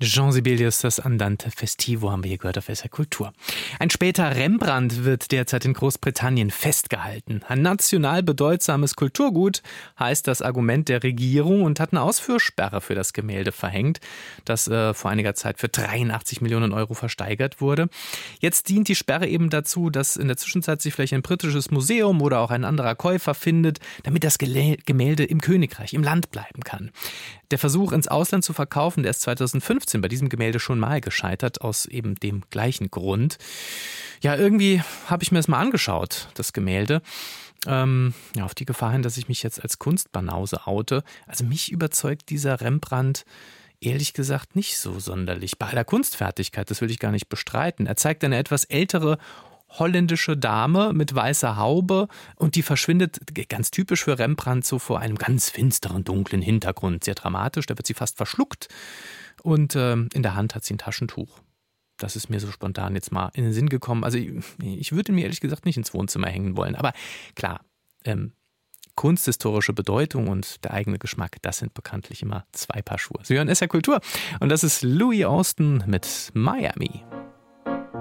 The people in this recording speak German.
Jean Sibelius, das Andante Festivo haben wir hier gehört auf SR Kultur. Ein später Rembrandt wird derzeit in Großbritannien festgehalten. Ein national bedeutsames Kulturgut heißt das Argument der Regierung und hat eine Ausführsperre für das Gemälde verhängt, das vor einiger Zeit für 83 Millionen Euro versteigert wurde. Jetzt dient die Sperre eben dazu, dass in der Zwischenzeit sich vielleicht ein britisches Museum oder auch ein anderer Käufer findet, damit das Gemälde im Königreich, im Land bleiben kann. Der Versuch, ins Ausland zu verkaufen, der ist 2015 bei diesem Gemälde schon mal gescheitert, aus eben dem gleichen Grund. Ja, irgendwie habe ich mir das mal angeschaut, das Gemälde. Auf die Gefahr hin, dass ich mich jetzt als Kunstbanause oute. Also mich überzeugt dieser Rembrandt ehrlich gesagt nicht so sonderlich. Bei aller Kunstfertigkeit, das will ich gar nicht bestreiten. Er zeigt eine etwas ältere holländische Dame mit weißer Haube und die verschwindet ganz typisch für Rembrandt so vor einem ganz finsteren, dunklen Hintergrund. Sehr dramatisch, da wird sie fast verschluckt und in der Hand hat sie ein Taschentuch. Das ist mir so spontan jetzt mal in den Sinn gekommen. Also ich würde ihn mir ehrlich gesagt nicht ins Wohnzimmer hängen wollen, aber klar, kunsthistorische Bedeutung und der eigene Geschmack, das sind bekanntlich immer zwei Paar Schuhe. Sie hören SR Kultur und das ist Louis Austin mit Miami.